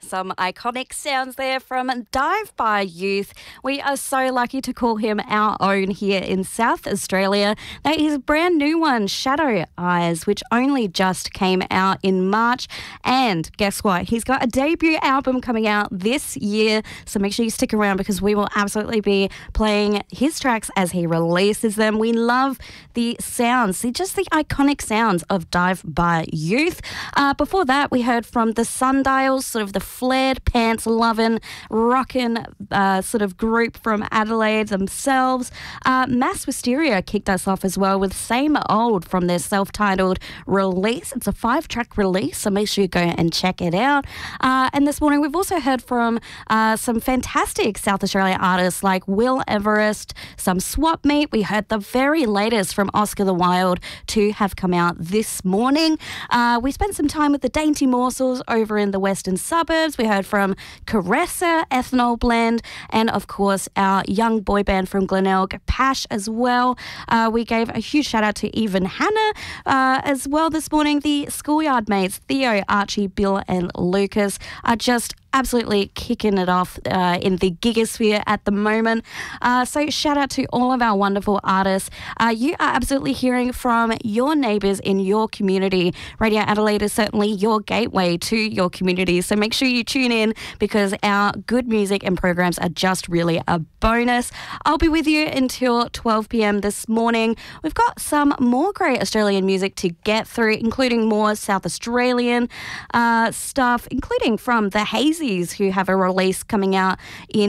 Some iconic sounds there from Dive Bar Youth. We are so lucky to call him our own here in South Australia. That is a brand new one, Shadow Eyes, which only just came out in March. And guess what? He's got a debut album coming out this year. So make sure you stick around because we will absolutely be playing his tracks as he releases them. We love the sounds, just the iconic sounds of Dive Bar Youth. Before that, we heard from the Sundials, sort of the flared pants loving, rockin' sort of group from Adelaide themselves. Mass Wisteria kicked us off as well with Same Old from their self-titled release. It's a 5-track release, so make sure you go and check it out. And this morning we've also heard from some fantastic South Australia artists like Will Everest, some Swap Meet. We heard the very latest from Oscar the Wild to have come out this morning. We spent some time with the Dainty Morsels over in the western suburbs. We heard from Caressa, Ethanol Blend, and of course our young boy band from Glenelg, Pash, as well. We gave a huge shout out to Eve and Hannah as well this morning. The Schoolyard mates, Theo, Archie, Bill and Lucas, are just absolutely kicking it off in the gigosphere at the moment. So shout out to all of our wonderful artists. You are absolutely hearing from your neighbours in your community. Radio Adelaide is certainly your gateway to your community. So make sure you tune in because our good music and programs are just really a bonus. I'll be with you until 12 p.m. this morning. We've got some more great Australian music to get through, including more South Australian stuff, including from the Hazy, who have a release coming out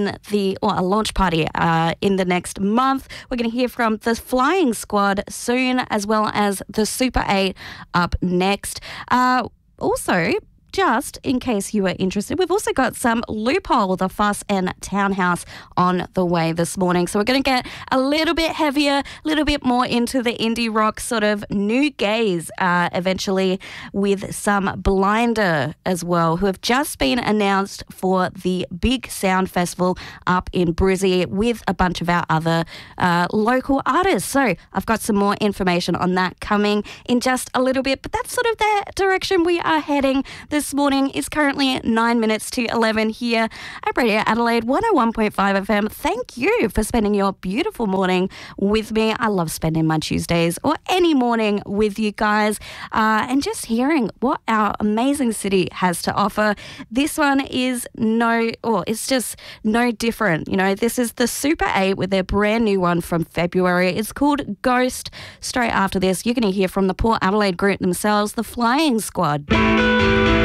a launch party in the next month. We're going to hear from the Flying Squad soon, as well as the Super 8 up next. Also, just in case you were interested, we've also got some Loophole, the Fuss and Townhouse on the way this morning. So we're going to get a little bit heavier, a little bit more into the indie rock sort of new gaze eventually, with some Blinder as well, who have just been announced for the Big Sound Festival up in Brizzy with a bunch of our other local artists. So I've got some more information on that coming in just a little bit, but that's sort of the direction we are heading this morning. Is currently 9 minutes to 11 here at Radio Adelaide 101.5 FM. Thank you for spending your beautiful morning with me. I love spending my Tuesdays or any morning with you guys and just hearing what our amazing city has to offer. This one is it's just no different. You know, this is the Super 8 with their brand new one from February. It's called Ghost. Straight after this, you're going to hear from the Port Adelaide group themselves, the Flying Squad.